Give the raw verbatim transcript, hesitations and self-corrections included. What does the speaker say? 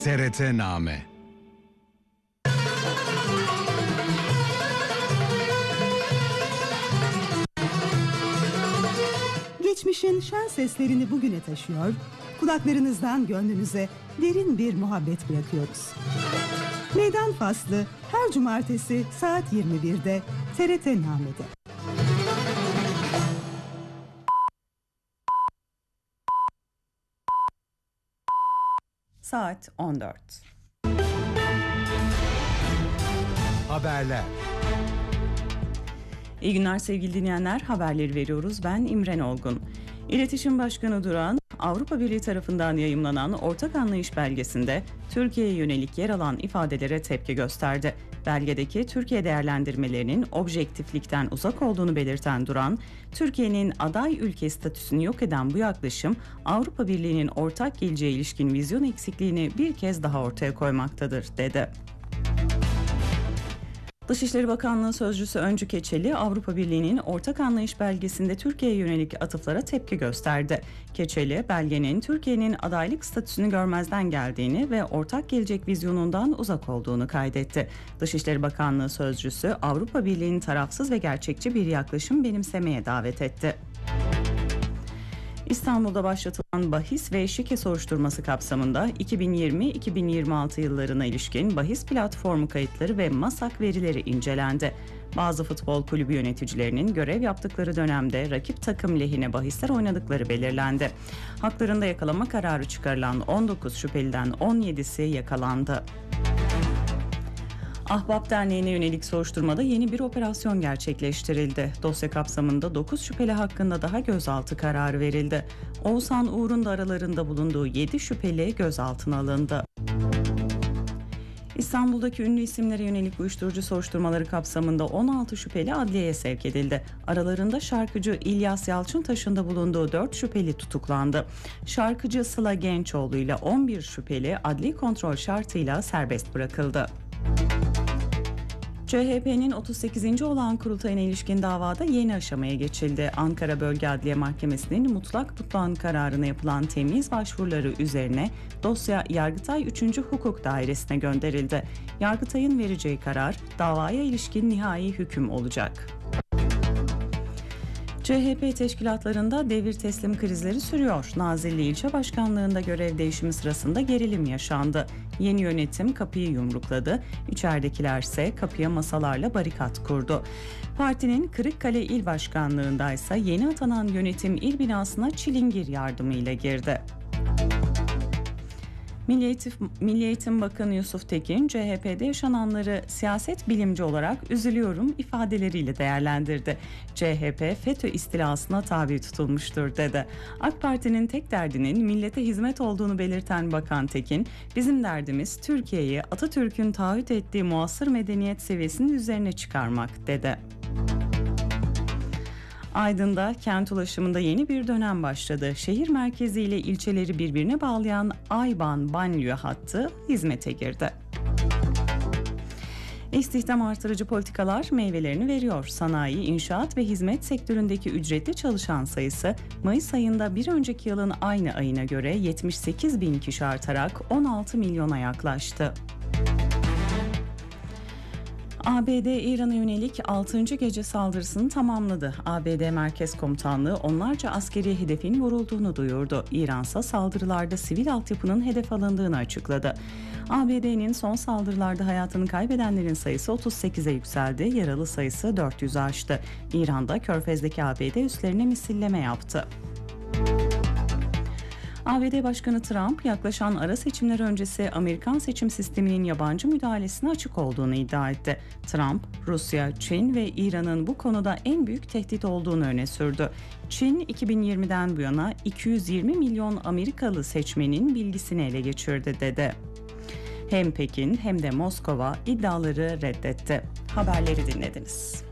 T R T-Name. Geçmişin şen seslerini bugüne taşıyor, kulaklarınızdan gönlünüze derin bir muhabbet bırakıyoruz. Meydan Faslı her cumartesi saat yirmi birde T R T-Name'de. Saat on dört. Haberler. İyi günler sevgili dinleyenler, haberleri veriyoruz. Ben İmren Olgun. İletişim Başkanı Duran, Avrupa Birliği tarafından yayımlanan ortak anlayış belgesinde Türkiye'ye yönelik yer alan ifadelere tepki gösterdi. Belgedeki Türkiye değerlendirmelerinin objektiflikten uzak olduğunu belirten Duran, Türkiye'nin aday ülke statüsünü yok eden bu yaklaşım Avrupa Birliği'nin ortak geleceğe ilişkin vizyon eksikliğini bir kez daha ortaya koymaktadır, dedi. Dışişleri Bakanlığı Sözcüsü Öncü Keçeli, Avrupa Birliği'nin ortak anlayış belgesinde Türkiye'ye yönelik atıflara tepki gösterdi. Keçeli, belgenin Türkiye'nin adaylık statüsünü görmezden geldiğini ve ortak gelecek vizyonundan uzak olduğunu kaydetti. Dışişleri Bakanlığı Sözcüsü, Avrupa Birliği'nin tarafsız ve gerçekçi bir yaklaşım benimsemeye davet etti. İstanbul'da başlatılan bahis ve şike soruşturması kapsamında iki bin yirmi iki bin yirmi altı yıllarına ilişkin bahis platformu kayıtları ve MASAK verileri incelendi. Bazı futbol kulübü yöneticilerinin görev yaptıkları dönemde rakip takım lehine bahisler oynadıkları belirlendi. Haklarında yakalama kararı çıkarılan on dokuz şüpheliden on yedisi yakalandı. Ahbap Derneği'ne yönelik soruşturmada yeni bir operasyon gerçekleştirildi. Dosya kapsamında dokuz şüpheli hakkında daha gözaltı kararı verildi. Oğuzhan Uğur'un da aralarında bulunduğu yedi şüpheli gözaltına alındı. İstanbul'daki ünlü isimlere yönelik uyuşturucu soruşturmaları kapsamında on altı şüpheli adliyeye sevk edildi. Aralarında şarkıcı İlyas Yalçıntaş'ın da bulunduğu dört şüpheli tutuklandı. Şarkıcı Sıla Gençoğlu ile on bir şüpheli adli kontrol şartıyla serbest bırakıldı. C H P'nin otuz sekizinci olağan kurultayına ilişkin davada yeni aşamaya geçildi. Ankara Bölge Adliye Mahkemesi'nin mutlak tutuklan kararına yapılan temyiz başvuruları üzerine dosya Yargıtay üçüncü Hukuk Dairesi'ne gönderildi. Yargıtay'ın vereceği karar davaya ilişkin nihai hüküm olacak. C H P teşkilatlarında devir teslim krizleri sürüyor. Nazilli İlçe Başkanlığı'nda görev değişimi sırasında gerilim yaşandı. Yeni yönetim kapıyı yumrukladı. İçeridekilerse kapıya masalarla barikat kurdu. Partinin Kırıkkale İl Başkanlığı'ndaysa yeni atanan yönetim il binasına çilingir yardımıyla girdi. Milli Eğitim, Milli Eğitim Bakanı Yusuf Tekin, C H P'de yaşananları siyaset bilimci olarak üzülüyorum ifadeleriyle değerlendirdi. C H P FETÖ istilasına tabi tutulmuştur, dedi. AK Parti'nin tek derdinin millete hizmet olduğunu belirten Bakan Tekin, bizim derdimiz Türkiye'yi Atatürk'ün taahhüt ettiği muasır medeniyet seviyesinin üzerine çıkarmak, dedi. Aydın'da kent ulaşımında yeni bir dönem başladı. Şehir merkezi ile ilçeleri birbirine bağlayan Ayban-Banliyö hattı hizmete girdi. İstihdam artırıcı politikalar meyvelerini veriyor. Sanayi, inşaat ve hizmet sektöründeki ücretli çalışan sayısı Mayıs ayında bir önceki yılın aynı ayına göre yetmiş sekiz bin kişi artarak on altı milyona yaklaştı. A B D İran'a yönelik altıncı gece saldırısını tamamladı. A B D Merkez Komutanlığı onlarca askeri hedefin vurulduğunu duyurdu. İransa saldırılarda sivil altyapının hedef alındığını açıkladı. A B D'nin son saldırılarda hayatını kaybedenlerin sayısı otuz sekize yükseldi, yaralı sayısı dört yüzü aştı. İran'da Körfez'deki A B D üslerine misilleme yaptı. A B D Başkanı Trump, yaklaşan ara seçimler öncesi Amerikan seçim sisteminin yabancı müdahalesine açık olduğunu iddia etti. Trump, Rusya, Çin ve İran'ın bu konuda en büyük tehdit olduğunu öne sürdü. Çin, iki bin yirmiden bu yana iki yüz yirmi milyon Amerikalı seçmenin bilgisini ele geçirdi, dedi. Hem Pekin hem de Moskova iddiaları reddetti. Haberleri dinlediniz.